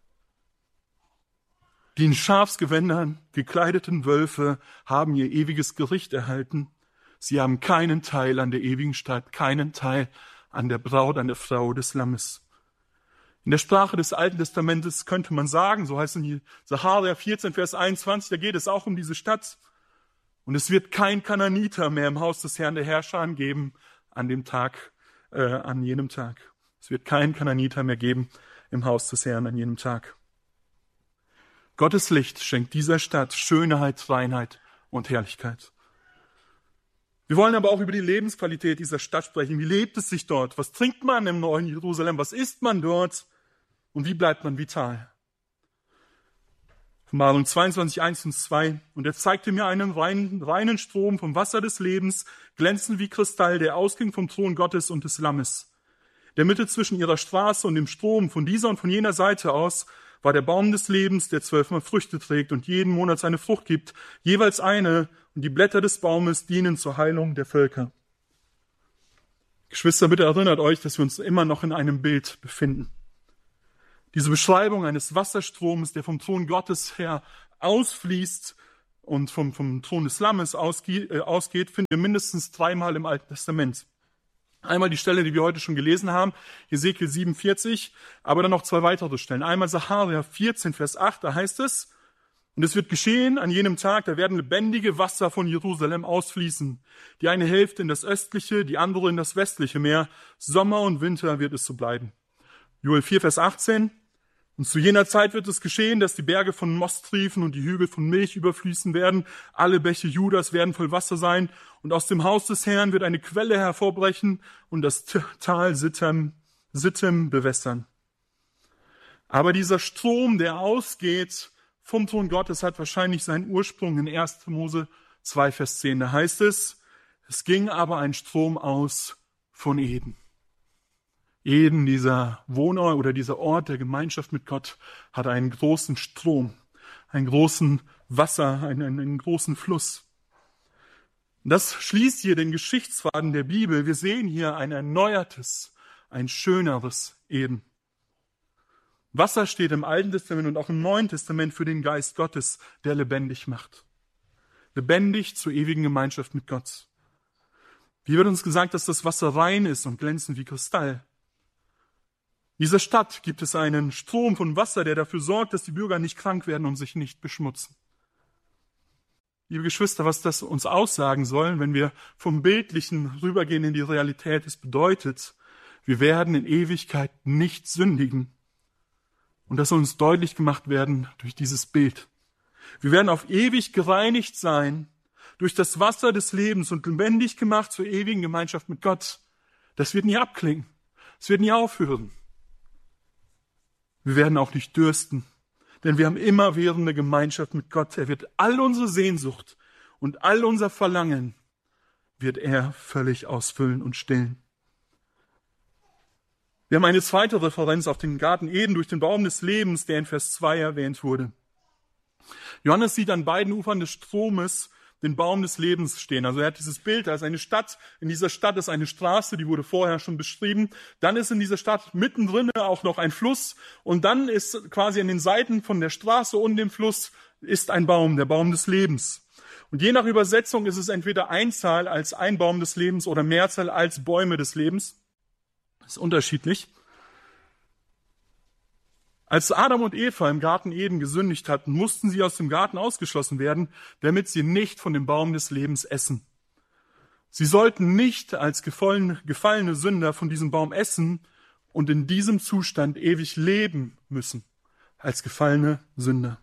Die in Schafsgewändern gekleideten Wölfe haben ihr ewiges Gericht erhalten. Sie haben keinen Teil an der ewigen Stadt, keinen Teil an der Braut, an der Frau des Lammes. In der Sprache des Alten Testamentes könnte man sagen, so heißt es in Sacharja vierzehn, Vers einundzwanzig, da geht es auch um diese Stadt. Und es wird kein Kananiter mehr im Haus des Herrn der Herrscher geben an dem Tag, äh, an jenem Tag. Es wird kein Kananiter mehr geben im Haus des Herrn an jenem Tag. Gottes Licht schenkt dieser Stadt Schönheit, Reinheit und Herrlichkeit. Wir wollen aber auch über die Lebensqualität dieser Stadt sprechen. Wie lebt es sich dort? Was trinkt man im neuen Jerusalem? Was isst man dort? Und wie bleibt man vital? Offenbarung zweiundzwanzig, eins und zwei. Und er zeigte mir einen reinen, reinen Strom vom Wasser des Lebens, glänzend wie Kristall, der ausging vom Thron Gottes und des Lammes. Der Mitte zwischen ihrer Straße und dem Strom, von dieser und von jener Seite aus, war der Baum des Lebens, der zwölfmal Früchte trägt und jeden Monat seine Frucht gibt, jeweils eine, und die Blätter des Baumes dienen zur Heilung der Völker. Geschwister, bitte erinnert euch, dass wir uns immer noch in einem Bild befinden. Diese Beschreibung eines Wasserstroms, der vom Thron Gottes her ausfließt und vom, vom Thron des Lammes ausgeht, äh, ausgeht, finden wir mindestens dreimal im Alten Testament. Einmal die Stelle, die wir heute schon gelesen haben, Hesekiel siebenundvierzig, aber dann noch zwei weitere Stellen. Einmal Sacharja vierzehn, Vers acht, da heißt es, und es wird geschehen an jenem Tag, da werden lebendige Wasser von Jerusalem ausfließen. Die eine Hälfte in das östliche, die andere in das westliche Meer. Sommer und Winter wird es so bleiben. Joel vier, Vers achtzehn, und zu jener Zeit wird es geschehen, dass die Berge von Most triefen und die Hügel von Milch überfließen werden. Alle Bäche Judas werden voll Wasser sein. Und aus dem Haus des Herrn wird eine Quelle hervorbrechen und das Tal Sittim, Sittim bewässern. Aber dieser Strom, der ausgeht vom Thron Gottes, hat wahrscheinlich seinen Ursprung in erster Mose zwei, Vers zehn. Da heißt es, es ging aber ein Strom aus von Eden. Eden, dieser Wohnort oder dieser Ort der Gemeinschaft mit Gott, hat einen großen Strom, einen großen Wasser, einen, einen großen Fluss. Und das schließt hier den Geschichtsfaden der Bibel. Wir sehen hier ein erneuertes, ein schöneres Eden. Wasser steht im Alten Testament und auch im Neuen Testament für den Geist Gottes, der lebendig macht. Lebendig zur ewigen Gemeinschaft mit Gott. Hier wird uns gesagt, dass das Wasser rein ist und glänzend wie Kristall. In dieser Stadt gibt es einen Strom von Wasser, der dafür sorgt, dass die Bürger nicht krank werden und sich nicht beschmutzen. Liebe Geschwister, was das uns aussagen soll, wenn wir vom Bildlichen rübergehen in die Realität, es bedeutet, wir werden in Ewigkeit nicht sündigen. Und das soll uns deutlich gemacht werden durch dieses Bild. Wir werden auf ewig gereinigt sein durch das Wasser des Lebens und lebendig gemacht zur ewigen Gemeinschaft mit Gott. Das wird nie abklingen. Es wird nie aufhören. Wir werden auch nicht dürsten, denn wir haben immerwährende Gemeinschaft mit Gott. Er wird all unsere Sehnsucht und all unser Verlangen wird er völlig ausfüllen und stillen. Wir haben eine zweite Referenz auf den Garten Eden durch den Baum des Lebens, der in Vers zwei erwähnt wurde. Johannes sieht an beiden Ufern des Stromes den Baum des Lebens stehen. Also er hat dieses Bild, da ist eine Stadt, in dieser Stadt ist eine Straße, die wurde vorher schon beschrieben. Dann ist in dieser Stadt mittendrin auch noch ein Fluss und dann ist quasi an den Seiten von der Straße und dem Fluss ist ein Baum, der Baum des Lebens. Und je nach Übersetzung ist es entweder Einzahl als ein Baum des Lebens oder Mehrzahl als Bäume des Lebens. Das ist unterschiedlich. Als Adam und Eva im Garten Eden gesündigt hatten, mussten sie aus dem Garten ausgeschlossen werden, damit sie nicht von dem Baum des Lebens essen. Sie sollten nicht als gefallene Sünder von diesem Baum essen und in diesem Zustand ewig leben müssen, als gefallene Sünder.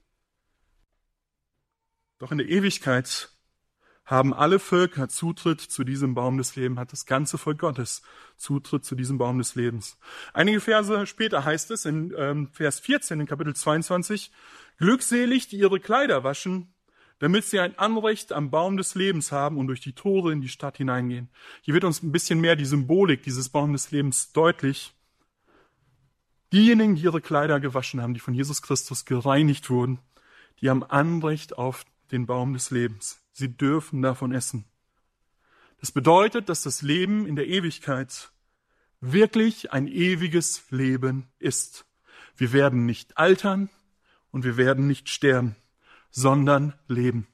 Doch in der Ewigkeit haben alle Völker Zutritt zu diesem Baum des Lebens, hat das ganze Volk Gottes Zutritt zu diesem Baum des Lebens. Einige Verse später heißt es in ähm, Vers vierzehn in Kapitel zweiundzwanzig, glückselig, die ihre Kleider waschen, damit sie ein Anrecht am Baum des Lebens haben und durch die Tore in die Stadt hineingehen. Hier wird uns ein bisschen mehr die Symbolik dieses Baum des Lebens deutlich. Diejenigen, die ihre Kleider gewaschen haben, die von Jesus Christus gereinigt wurden, die haben Anrecht auf den Baum des Lebens. Sie dürfen davon essen. Das bedeutet, dass das Leben in der Ewigkeit wirklich ein ewiges Leben ist. Wir werden nicht altern und wir werden nicht sterben, sondern leben.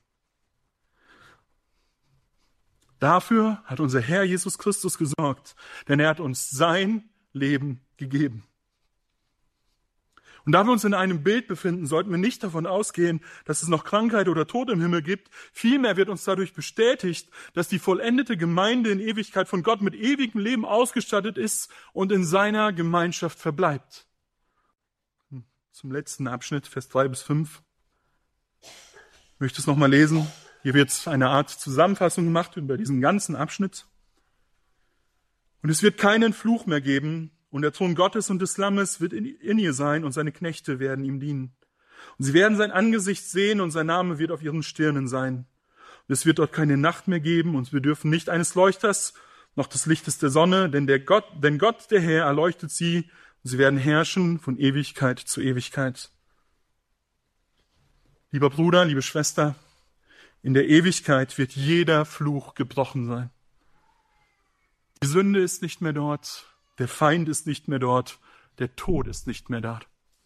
Dafür hat unser Herr Jesus Christus gesorgt, denn er hat uns sein Leben gegeben. Und da wir uns in einem Bild befinden, sollten wir nicht davon ausgehen, dass es noch Krankheit oder Tod im Himmel gibt. Vielmehr wird uns dadurch bestätigt, dass die vollendete Gemeinde in Ewigkeit von Gott mit ewigem Leben ausgestattet ist und in seiner Gemeinschaft verbleibt. Zum letzten Abschnitt, Vers drei bis fünf. Ich möchte es nochmal lesen. Hier wird eine Art Zusammenfassung gemacht über diesen ganzen Abschnitt. Und es wird keinen Fluch mehr geben, und der Thron Gottes und des Lammes wird in, in ihr sein und seine Knechte werden ihm dienen. Und sie werden sein Angesicht sehen und sein Name wird auf ihren Stirnen sein. Und es wird dort keine Nacht mehr geben und wir dürfen nicht eines Leuchters noch des Lichtes der Sonne, denn der Gott, denn Gott, der Herr, erleuchtet sie und sie werden herrschen von Ewigkeit zu Ewigkeit. Lieber Bruder, liebe Schwester, in der Ewigkeit wird jeder Fluch gebrochen sein. Die Sünde ist nicht mehr dort. Der Feind ist nicht mehr dort, der Tod ist nicht mehr da.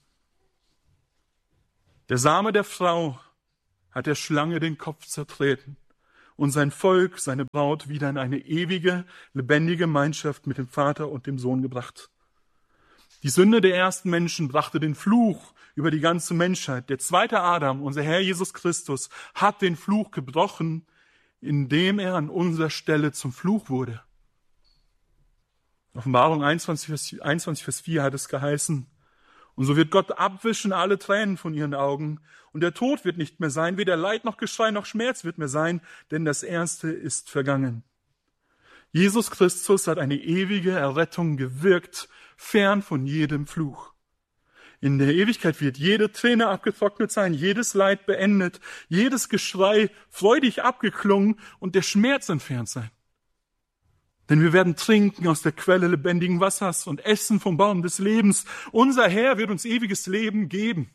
Der Same der Frau hat der Schlange den Kopf zertreten und sein Volk, seine Braut, wieder in eine ewige, lebendige Gemeinschaft mit dem Vater und dem Sohn gebracht. Die Sünde der ersten Menschen brachte den Fluch über die ganze Menschheit. Der zweite Adam, unser Herr Jesus Christus, hat den Fluch gebrochen, indem er an unserer Stelle zum Fluch wurde. Offenbarung einundzwanzig, Vers vier hat es geheißen, und so wird Gott abwischen alle Tränen von ihren Augen, und der Tod wird nicht mehr sein, weder Leid noch Geschrei noch Schmerz wird mehr sein, denn das Erste ist vergangen. Jesus Christus hat eine ewige Errettung gewirkt, fern von jedem Fluch. In der Ewigkeit wird jede Träne abgetrocknet sein, jedes Leid beendet, jedes Geschrei freudig abgeklungen und der Schmerz entfernt sein. Denn wir werden trinken aus der Quelle lebendigen Wassers und essen vom Baum des Lebens. Unser Herr wird uns ewiges Leben geben.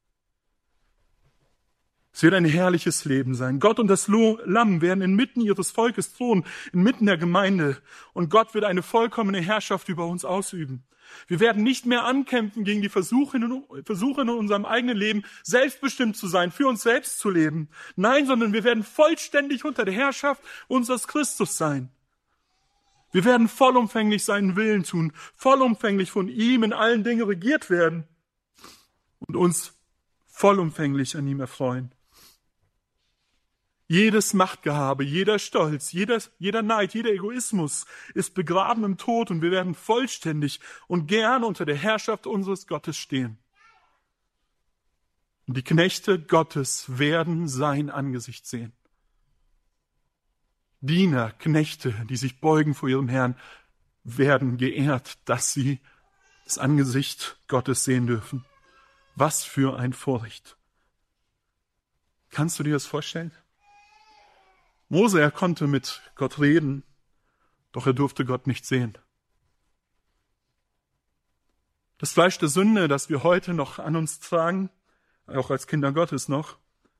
Es wird ein herrliches Leben sein. Gott und das Lamm werden inmitten ihres Volkes thronen, inmitten der Gemeinde. Und Gott wird eine vollkommene Herrschaft über uns ausüben. Wir werden nicht mehr ankämpfen gegen die Versuche in unserem eigenen Leben, selbstbestimmt zu sein, für uns selbst zu leben. Nein, sondern wir werden vollständig unter der Herrschaft unseres Christus sein. Wir werden vollumfänglich seinen Willen tun, vollumfänglich von ihm in allen Dingen regiert werden und uns vollumfänglich an ihm erfreuen. Jedes Machtgehabe, jeder Stolz, jeder, jeder Neid, jeder Egoismus ist begraben im Tod und wir werden vollständig und gern unter der Herrschaft unseres Gottes stehen. Und die Knechte Gottes werden sein Angesicht sehen. Diener, Knechte, die sich beugen vor ihrem Herrn, werden geehrt, dass sie das Angesicht Gottes sehen dürfen. Was für ein Vorrecht. Kannst du dir das vorstellen? Mose, er konnte mit Gott reden, doch er durfte Gott nicht sehen. Das Fleisch der Sünde, das wir heute noch an uns tragen, auch als Kinder Gottes noch,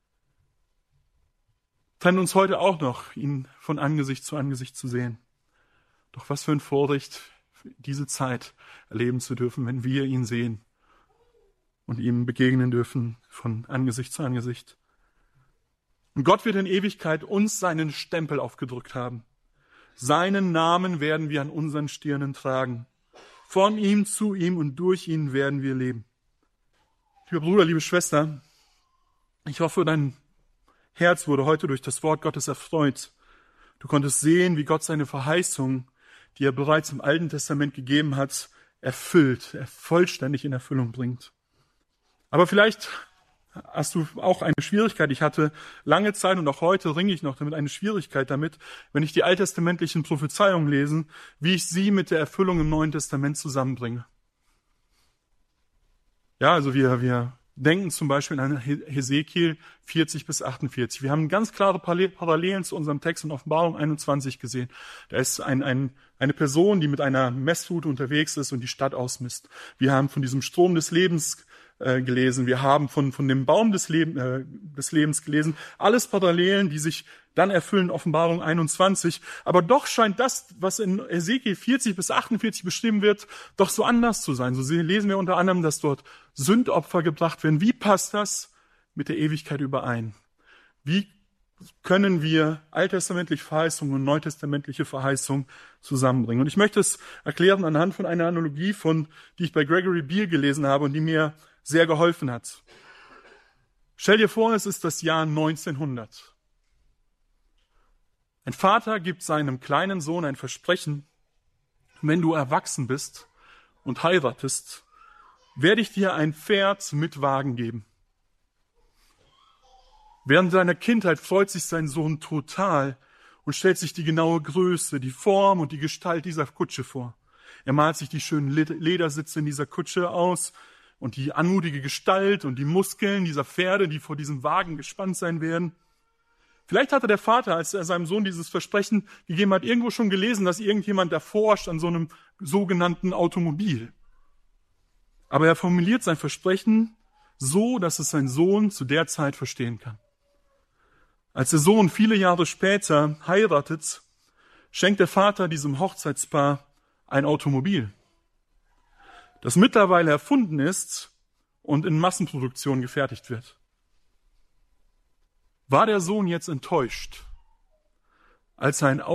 trennt uns heute auch noch, ihn von Angesicht zu Angesicht zu sehen. Doch was für ein Vorrecht, diese Zeit erleben zu dürfen, wenn wir ihn sehen und ihm begegnen dürfen von Angesicht zu Angesicht. Und Gott wird in Ewigkeit uns seinen Stempel aufgedrückt haben. Seinen Namen werden wir an unseren Stirnen tragen. Von ihm, zu ihm und durch ihn werden wir leben. Lieber Bruder, liebe Schwester, ich hoffe, dein Herz wurde heute durch das Wort Gottes erfreut. Du konntest sehen, wie Gott seine Verheißung, die er bereits im Alten Testament gegeben hat, erfüllt, er vollständig in Erfüllung bringt. Aber vielleicht hast du auch eine Schwierigkeit. Ich hatte lange Zeit und auch heute ringe ich noch damit eine Schwierigkeit damit, wenn ich die alttestamentlichen Prophezeiungen lese, wie ich sie mit der Erfüllung im Neuen Testament zusammenbringe. Ja, also wir, wir denken zum Beispiel an Hesekiel vierzig bis achtundvierzig. Wir haben ganz klare Parallelen zu unserem Text in Offenbarung einundzwanzig gesehen. Da ist ein, ein, eine Person, die mit einer Messrute unterwegs ist und die Stadt ausmisst. Wir haben von diesem Strom des Lebens äh, gelesen. Wir haben von, von dem Baum des, Leb, äh, des Lebens gelesen. Alles Parallelen, die sich dann erfüllen in Offenbarung einundzwanzig. Aber doch scheint das, was in Hesekiel vierzig bis achtundvierzig beschrieben wird, doch so anders zu sein. So lesen wir unter anderem, dass dort Sündopfer gebracht werden. Wie passt das mit der Ewigkeit überein? Wie können wir alttestamentliche Verheißung und neutestamentliche Verheißung zusammenbringen? Und ich möchte es erklären anhand von einer Analogie, von, die ich bei Gregory Beale gelesen habe und die mir sehr geholfen hat. Stell dir vor, es ist das Jahr neunzehnhundert. Ein Vater gibt seinem kleinen Sohn ein Versprechen: Wenn du erwachsen bist und heiratest, werde ich dir ein Pferd mit Wagen geben. Während seiner Kindheit freut sich sein Sohn total und stellt sich die genaue Größe, die Form und die Gestalt dieser Kutsche vor. Er malt sich die schönen Ledersitze in dieser Kutsche aus und die anmutige Gestalt und die Muskeln dieser Pferde, die vor diesem Wagen gespannt sein werden. Vielleicht hatte der Vater, als er seinem Sohn dieses Versprechen gegeben hat, irgendwo schon gelesen, dass irgendjemand erforscht an so einem sogenannten Automobil. Aber er formuliert sein Versprechen so, dass es sein Sohn zu der Zeit verstehen kann. Als der Sohn viele Jahre später heiratet, schenkt der Vater diesem Hochzeitspaar ein Automobil, das mittlerweile erfunden ist und in Massenproduktion gefertigt wird. War der Sohn jetzt enttäuscht, als er ein